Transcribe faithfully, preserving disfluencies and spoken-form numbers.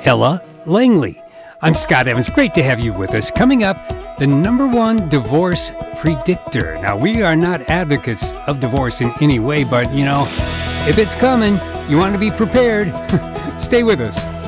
Ella Langley. I'm Scott Evans. Great to have you with us. Coming up, the number one divorce predictor. Now, we are not advocates of divorce in any way, but, you know, if it's coming, you want to be prepared. Stay with us.